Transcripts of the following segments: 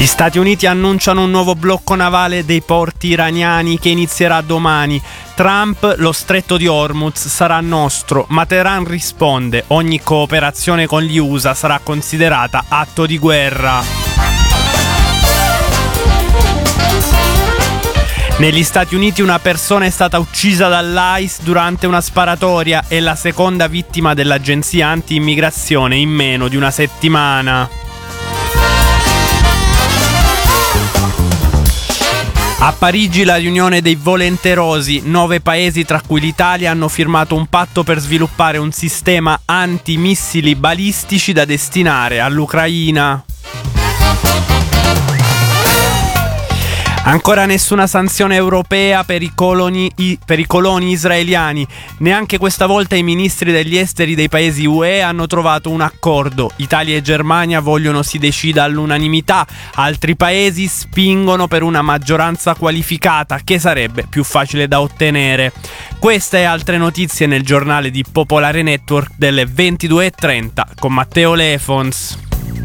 Gli Stati Uniti annunciano un nuovo blocco navale dei porti iraniani che inizierà domani. Trump: lo stretto di Hormuz sarà nostro, ma Teheran risponde: ogni cooperazione con gli USA sarà considerata atto di guerra. Negli Stati Uniti una persona è stata uccisa dall'ICE durante una sparatoria, è la seconda vittima dell'agenzia anti-immigrazione in meno di una settimana. A Parigi la riunione dei volenterosi, 9 paesi tra cui l'Italia hanno firmato un patto per sviluppare un sistema antimissili balistici da destinare all'Ucraina. Ancora nessuna sanzione europea per i coloni israeliani. Neanche questa volta i ministri degli esteri dei paesi UE hanno trovato un accordo. Italia e Germania vogliono si decida all'unanimità, altri paesi spingono per una maggioranza qualificata che sarebbe più facile da ottenere. Queste e altre notizie nel giornale di Popolare Network delle 22:30 con Matteo Lefons.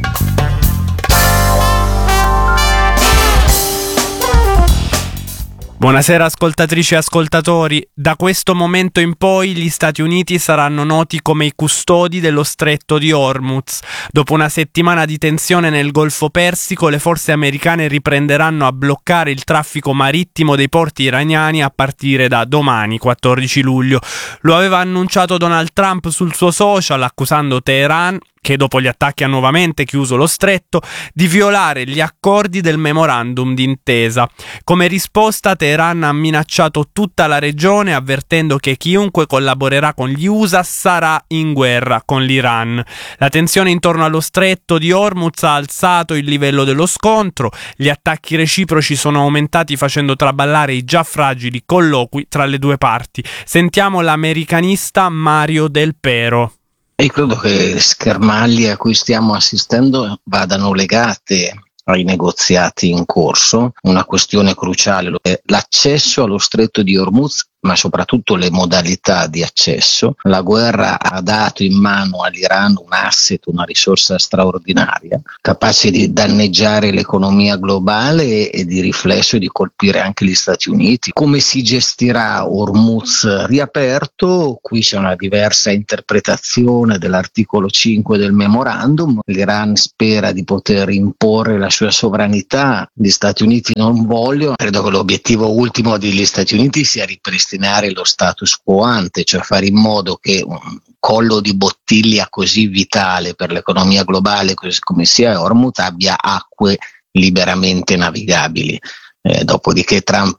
Buonasera ascoltatrici e ascoltatori. Da questo momento in poi gli Stati Uniti saranno noti come i custodi dello stretto di Hormuz. Dopo una settimana di tensione nel Golfo Persico, le forze americane riprenderanno a bloccare il traffico marittimo dei porti iraniani a partire da domani, 14 luglio. Lo aveva annunciato Donald Trump sul suo social, accusando Teheran, che dopo gli attacchi ha nuovamente chiuso lo stretto, di violare gli accordi del memorandum d'intesa. Come risposta, Teheran ha minacciato tutta la regione, avvertendo che chiunque collaborerà con gli USA sarà in guerra con l'Iran. La tensione intorno allo stretto di Hormuz ha alzato il livello dello scontro, gli attacchi reciproci sono aumentati facendo traballare i già fragili colloqui tra le due parti. Sentiamo l'americanista Mario Del Pero. E credo che le schermaglie a cui stiamo assistendo vadano legate ai negoziati in corso. Una questione cruciale è l'accesso allo stretto di Hormuz, ma soprattutto le modalità di accesso. La guerra ha dato in mano all'Iran un asset, una risorsa straordinaria, capace di danneggiare l'economia globale e di riflesso di colpire anche gli Stati Uniti. Come si gestirà Hormuz riaperto? Qui c'è una diversa interpretazione dell'articolo 5 del memorandum. L'Iran spera di poter imporre la sua sovranità, gli Stati Uniti non vogliono. Credo che l'obiettivo ultimo degli Stati Uniti sia ripristinare lo status quo ante, cioè fare in modo che un collo di bottiglia così vitale per l'economia globale come sia Hormuz abbia acque liberamente navigabili. Dopodiché Trump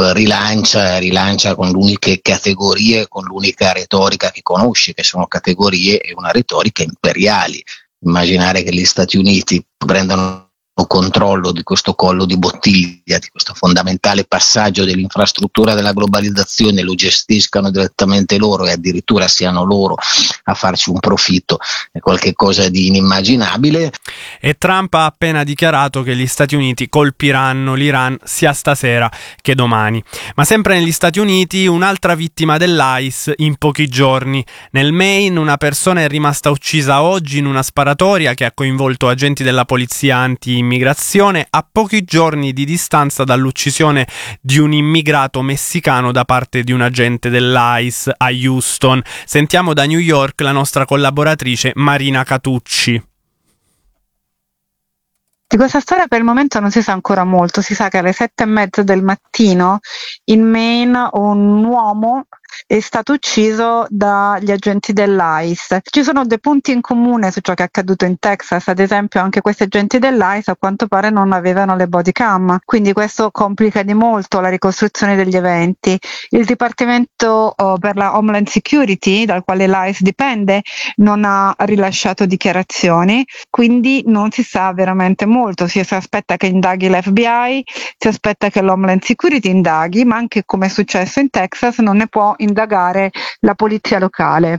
rilancia con l'uniche categorie, con l'unica retorica che conosce, che sono categorie e una retorica imperiali. Immaginare che gli Stati Uniti prendano controllo di questo collo di bottiglia, di questo fondamentale passaggio dell'infrastruttura della globalizzazione, lo gestiscano direttamente loro e addirittura siano loro a farci un profitto, è qualcosa di inimmaginabile. E Trump ha appena dichiarato che gli Stati Uniti colpiranno l'Iran sia stasera che domani. Ma sempre negli Stati Uniti un'altra vittima dell'ICE in pochi giorni. Nel Maine una persona è rimasta uccisa oggi in una sparatoria che ha coinvolto agenti della polizia anti-immigrazione a pochi giorni di distanza dall'uccisione di un immigrato messicano da parte di un agente dell'ICE a Houston. Sentiamo da New York la nostra collaboratrice Marina Catucci. Di questa storia per il momento non si sa ancora molto. Si sa che alle 7:30 del mattino in Maine un uomo è stato ucciso dagli agenti dell'ICE. Ci sono dei punti in comune su ciò che è accaduto in Texas. Ad esempio, anche questi agenti dell'ICE a quanto pare non avevano le body cam, quindi questo complica di molto la ricostruzione degli eventi. Il Dipartimento per la Homeland Security, dal quale l'ICE dipende, non ha rilasciato dichiarazioni, quindi non si sa veramente molto. Si aspetta che indaghi l'FBI, si aspetta che l'Homeland Security indaghi, ma anche come è successo in Texas non ne può indagare la polizia locale.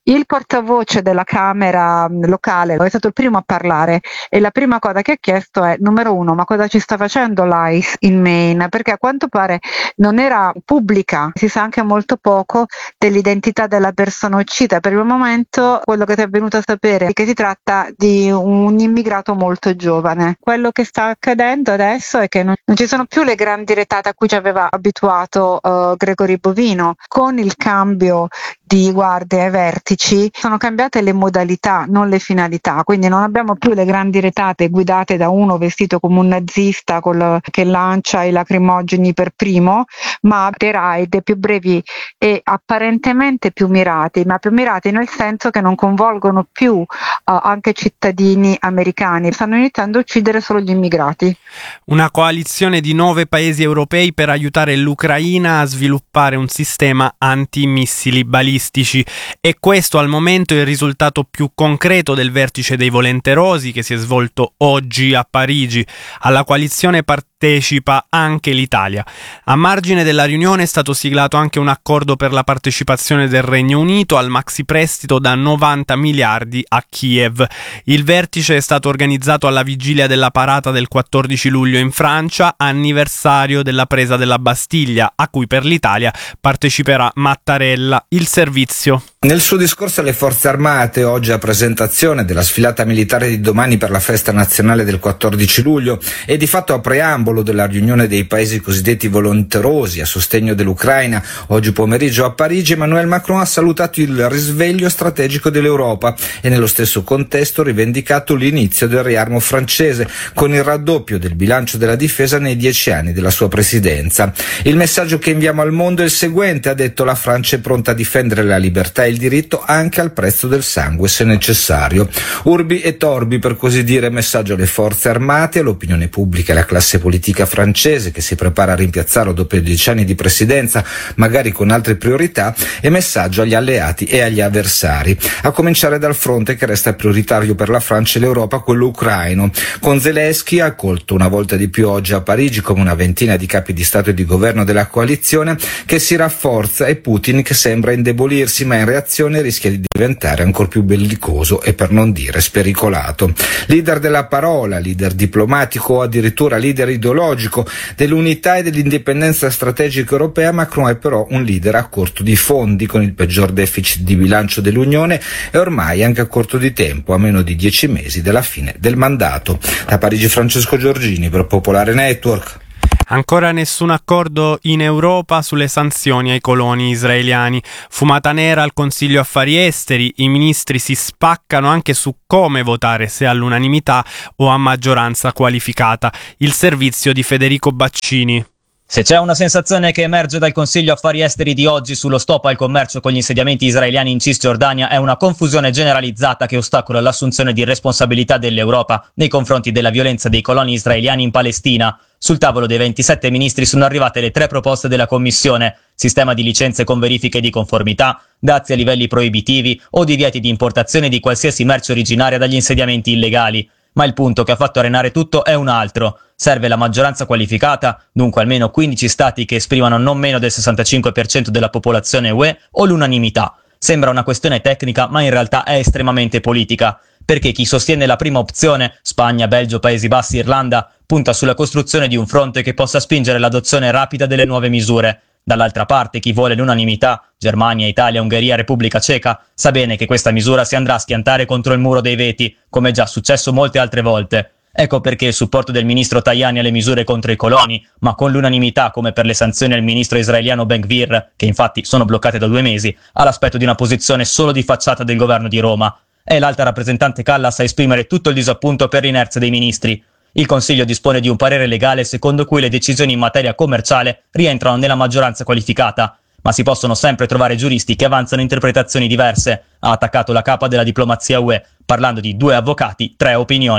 Il portavoce della Camera locale è stato il primo a parlare e la prima cosa che ha chiesto è, numero uno, ma cosa ci sta facendo l'ICE in Maine? Perché a quanto pare non era pubblica, si sa anche molto poco dell'identità della persona uccisa. Per il momento quello che si è venuto a sapere è che si tratta di un immigrato molto giovane. Quello che sta accadendo adesso è che non ci sono più le grandi retate a cui ci aveva abituato Gregory Bovino. Con il cambio di guardie ai vertici sono cambiate le modalità, non le finalità, quindi non abbiamo più le grandi retate guidate da uno vestito come un nazista che lancia i lacrimogeni per primo, ma dei raid più brevi e apparentemente più mirati, ma più mirati nel senso che non coinvolgono più anche cittadini americani, stanno iniziando a uccidere solo gli immigrati. Una coalizione di 9 paesi europei per aiutare l'Ucraina a sviluppare un sistema antimissili balistici. E questo al momento è il risultato più concreto del vertice dei volenterosi che si è svolto oggi a Parigi. Alla coalizione partecipa anche l'Italia. A margine della riunione è stato siglato anche un accordo per la partecipazione del Regno Unito al maxi prestito da 90 miliardi a Kiev. Il vertice è stato organizzato alla vigilia della parata del 14 luglio in Francia, anniversario della presa della Bastiglia, a cui per l'Italia parteciperà Mattarella. Il servizio. Nel suo discorso alle Forze Armate, oggi a presentazione della sfilata militare di domani per la festa nazionale del 14 luglio e di fatto a preambolo della riunione dei paesi cosiddetti volenterosi a sostegno dell'Ucraina, oggi pomeriggio a Parigi, Emmanuel Macron ha salutato il risveglio strategico dell'Europa e nello stesso contesto rivendicato l'inizio del riarmo francese con il raddoppio del bilancio della difesa nei 10 anni della sua presidenza. Il messaggio che inviamo al mondo è il seguente, ha detto: la Francia è pronta a difendere la libertà e il diritto anche al prezzo del sangue se necessario. Urbi e torbi, per così dire, messaggio alle forze armate, all'opinione pubblica e alla classe politica francese che si prepara a rimpiazzarlo dopo 10 anni di presidenza, magari con altre priorità, e messaggio agli alleati e agli avversari, a cominciare dal fronte che resta prioritario per la Francia e l'Europa, quello ucraino. Con Zelensky, accolto una volta di più oggi a Parigi come una ventina di capi di Stato e di governo della coalizione, che si rafforza, e Putin che sembra indebolirsi, ma in reazione rischia di diventare ancor più bellicoso e per non dire spericolato. Leader della parola, leader diplomatico o addirittura leader ideologico dell'unità e dell'indipendenza strategica europea, Macron è però un leader a corto di fondi, con il peggior deficit di bilancio dell'Unione e ormai anche a corto di tempo, a meno di 10 mesi dalla fine del mandato. Da Parigi Francesco Giorgini per Popolare Network. Ancora nessun accordo in Europa sulle sanzioni ai coloni israeliani. Fumata nera al Consiglio Affari Esteri, i ministri si spaccano anche su come votare, se all'unanimità o a maggioranza qualificata. Il servizio di Federico Baccini. Se c'è una sensazione che emerge dal Consiglio Affari Esteri di oggi sullo stop al commercio con gli insediamenti israeliani in Cisgiordania è una confusione generalizzata che ostacola l'assunzione di responsabilità dell'Europa nei confronti della violenza dei coloni israeliani in Palestina. Sul tavolo dei 27 ministri sono arrivate le 3 proposte della Commissione: sistema di licenze con verifiche di conformità, dazi a livelli proibitivi o divieti di importazione di qualsiasi merce originaria dagli insediamenti illegali. Ma il punto che ha fatto arenare tutto è un altro. Serve la maggioranza qualificata, dunque almeno 15 stati che esprimano non meno del 65% della popolazione UE, o l'unanimità. Sembra una questione tecnica, ma in realtà è estremamente politica, perché chi sostiene la prima opzione, Spagna, Belgio, Paesi Bassi, Irlanda, punta sulla costruzione di un fronte che possa spingere l'adozione rapida delle nuove misure. Dall'altra parte, chi vuole l'unanimità, Germania, Italia, Ungheria, Repubblica Ceca, sa bene che questa misura si andrà a schiantare contro il muro dei veti, come già successo molte altre volte. Ecco perché il supporto del ministro Tajani alle misure contro i coloni, ma con l'unanimità come per le sanzioni al ministro israeliano Ben-Gvir, che infatti sono bloccate da 2 mesi, ha l'aspetto di una posizione solo di facciata del governo di Roma. È l'alta rappresentante Kallas a esprimere tutto il disappunto per l'inerzia dei ministri. Il Consiglio dispone di un parere legale secondo cui le decisioni in materia commerciale rientrano nella maggioranza qualificata, ma si possono sempre trovare giuristi che avanzano interpretazioni diverse, ha attaccato la capa della diplomazia UE, parlando di 2 avvocati, 3 opinioni.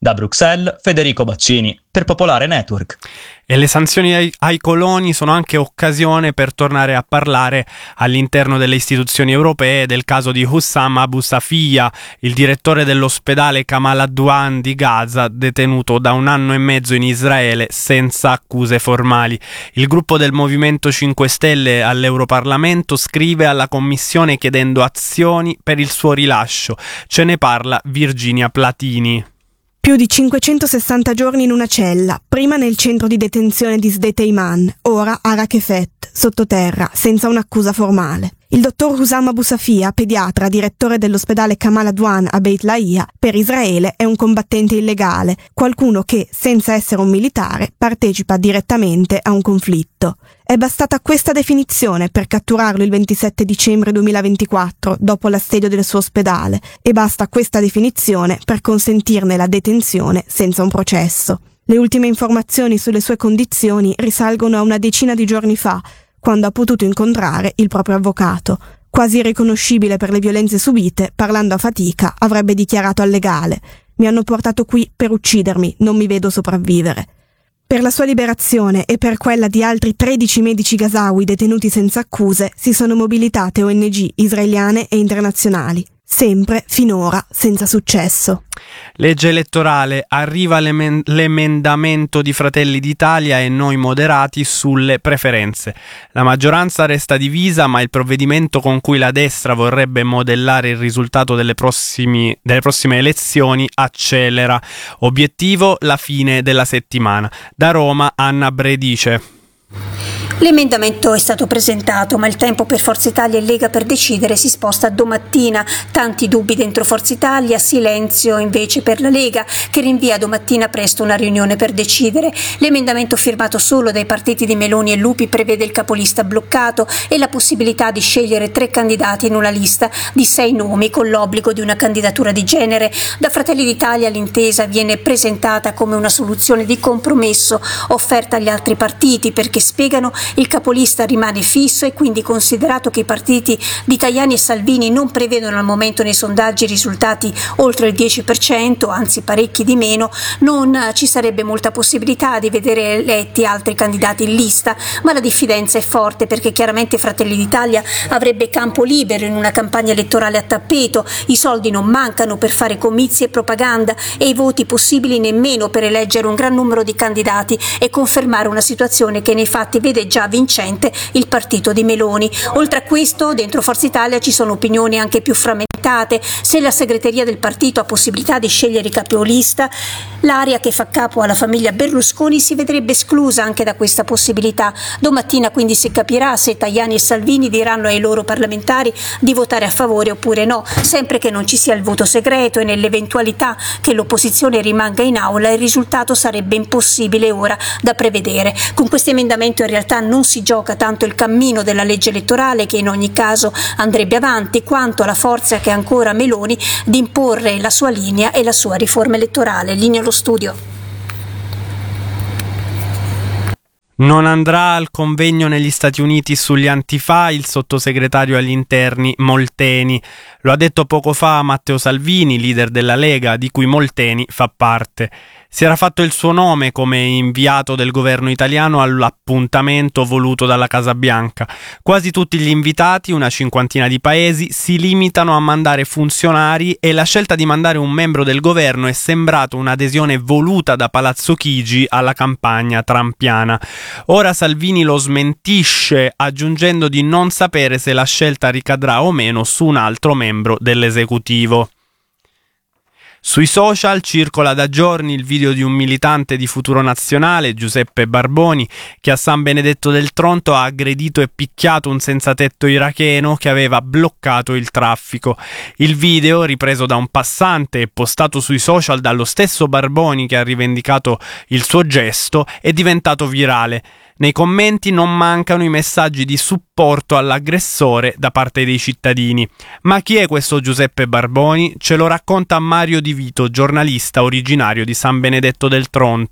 Da Bruxelles, Federico Baccini, per Popolare Network. E le sanzioni ai coloni sono anche occasione per tornare a parlare all'interno delle istituzioni europee del caso di Hussam Abu Safiya, il direttore dell'ospedale Kamal Adwan di Gaza, detenuto da 1 anno e mezzo in Israele senza accuse formali. Il gruppo del Movimento 5 Stelle all'Europarlamento scrive alla Commissione chiedendo azioni per il suo rilascio. Ce ne parla Virginia Platini. Più di 560 giorni in una cella, prima nel centro di detenzione di Sde Teiman, ora a Rakefet, sottoterra, senza un'accusa formale. Il dottor Hussam Abu Safiya, pediatra, direttore dell'ospedale Kamal Adwan a Beit Lahia, per Israele è un combattente illegale, qualcuno che, senza essere un militare, partecipa direttamente a un conflitto. È bastata questa definizione per catturarlo il 27 dicembre 2024, dopo l'assedio del suo ospedale, e basta questa definizione per consentirne la detenzione senza un processo. Le ultime informazioni sulle sue condizioni risalgono a una decina di giorni fa, quando ha potuto incontrare il proprio avvocato. Quasi irriconoscibile per le violenze subite, parlando a fatica, avrebbe dichiarato al legale: «Mi hanno portato qui per uccidermi, non mi vedo sopravvivere». Per la sua liberazione e per quella di altri 13 medici gazawi detenuti senza accuse si sono mobilitate ONG israeliane e internazionali, sempre finora senza successo. Legge elettorale, arriva l'emendamento di Fratelli d'Italia e Noi Moderati sulle preferenze. La maggioranza resta divisa, ma il provvedimento con cui la destra vorrebbe modellare il risultato delle prossime elezioni accelera. Obiettivo: la fine della settimana. Da Roma, Anna Bredice. L'emendamento è stato presentato, ma il tempo per Forza Italia e Lega per decidere si sposta a domattina. Tanti dubbi dentro Forza Italia, silenzio invece per la Lega, che rinvia domattina presto una riunione per decidere. L'emendamento firmato solo dai partiti di Meloni e Lupi prevede il capolista bloccato e la possibilità di scegliere 3 candidati in una lista di 6 nomi, con l'obbligo di una candidatura di genere. Da Fratelli d'Italia l'intesa viene presentata come una soluzione di compromesso offerta agli altri partiti, perché spiegano il capolista rimane fisso e quindi, considerato che i partiti di Tajani e Salvini non prevedono al momento nei sondaggi risultati oltre il 10%, anzi parecchi di meno, non ci sarebbe molta possibilità di vedere eletti altri candidati in lista, ma la diffidenza è forte perché chiaramente Fratelli d'Italia avrebbe campo libero in una campagna elettorale a tappeto, i soldi non mancano per fare comizi e propaganda e i voti possibili nemmeno per eleggere un gran numero di candidati e confermare una situazione che nei fatti vede già vincente il partito di Meloni. Oltre a questo, dentro Forza Italia ci sono opinioni anche più frammentate. Se la segreteria del partito ha possibilità di scegliere i capolista, l'area che fa capo alla famiglia Berlusconi si vedrebbe esclusa anche da questa possibilità. Domattina quindi si capirà se Tajani e Salvini diranno ai loro parlamentari di votare a favore oppure no, sempre che non ci sia il voto segreto, e nell'eventualità che l'opposizione rimanga in aula il risultato sarebbe impossibile ora da prevedere. Con questo emendamento in realtà non si gioca tanto il cammino della legge elettorale, che in ogni caso andrebbe avanti, quanto la forza che ha ancora Meloni di imporre la sua linea e la sua riforma elettorale. Linea allo studio. Non andrà al convegno negli Stati Uniti sugli antifa il sottosegretario agli interni Molteni. Lo ha detto poco fa Matteo Salvini, leader della Lega, di cui Molteni fa parte. Si era fatto il suo nome come inviato del governo italiano all'appuntamento voluto dalla Casa Bianca. Quasi tutti gli invitati, una cinquantina di paesi, si limitano a mandare funzionari, e la scelta di mandare un membro del governo è sembrato un'adesione voluta da Palazzo Chigi alla campagna trampiana. Ora Salvini lo smentisce, aggiungendo di non sapere se la scelta ricadrà o meno su un altro membro dell'esecutivo. Sui social circola da giorni il video di un militante di Futuro Nazionale, Giuseppe Barboni, che a San Benedetto del Tronto ha aggredito e picchiato un senzatetto iracheno che aveva bloccato il traffico. Il video, ripreso da un passante e postato sui social dallo stesso Barboni che ha rivendicato il suo gesto, è diventato virale. Nei commenti non mancano i messaggi di supporto all'aggressore da parte dei cittadini. Ma chi è questo Giuseppe Barboni? Ce lo racconta Mario Di Vito, giornalista originario di San Benedetto del Tronto.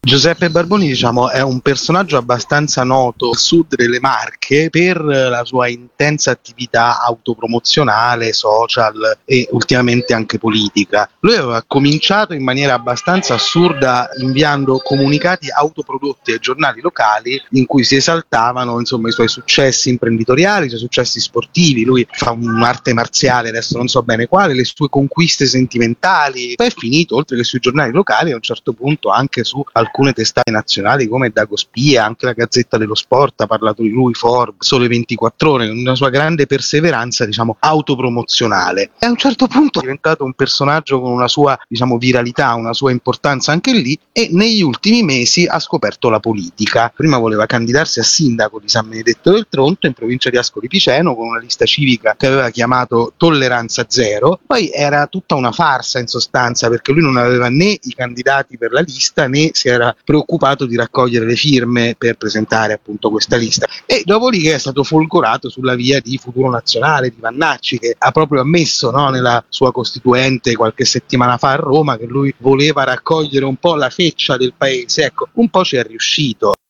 Giuseppe Barboni, diciamo, è un personaggio abbastanza noto al sud delle Marche per la sua intensa attività autopromozionale, social e ultimamente anche politica. Lui aveva cominciato in maniera abbastanza assurda inviando comunicati autoprodotti ai giornali locali in cui si esaltavano, insomma, i suoi successi imprenditoriali, i suoi successi sportivi. Lui fa un'arte marziale, adesso non so bene quale, le sue conquiste sentimentali. Poi è finito, oltre che sui giornali locali, a un certo punto anche su alcune testate nazionali come Dagospia, anche la Gazzetta dello Sport ha parlato di lui, Forbes, Sole 24 Ore, una sua grande perseveranza, diciamo, autopromozionale. E a un certo punto è diventato un personaggio con una sua, diciamo, viralità, una sua importanza anche lì, e negli ultimi mesi ha scoperto la politica. Prima voleva candidarsi a sindaco di San Benedetto del Tronto, in provincia di Ascoli Piceno, con una lista civica che aveva chiamato Tolleranza Zero. Poi era tutta una farsa, in sostanza, perché lui non aveva né i candidati per la lista né si era preoccupato di raccogliere le firme per presentare appunto questa lista, e dopodiché è stato folgorato sulla via di Futuro Nazionale di Vannacci, che ha proprio ammesso, no, nella sua costituente qualche settimana fa a Roma, che lui voleva raccogliere un po' la feccia del paese. Ecco, un po' ci è riuscito.